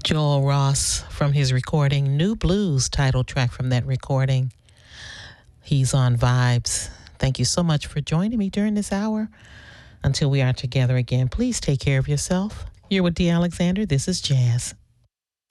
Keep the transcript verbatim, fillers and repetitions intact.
Joel Ross from his recording New Blues, title track from that recording. He's on Vibes. Thank you so much for joining me during this hour. Until we are together again, please take care of yourself. You're with D. Alexander. This is Jazz.